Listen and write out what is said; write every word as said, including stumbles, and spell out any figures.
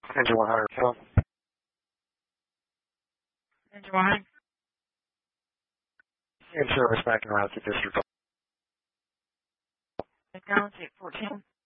Engine one hundred, Phil. Engine one hundred. In service back in route to district. Balance eight fourteen.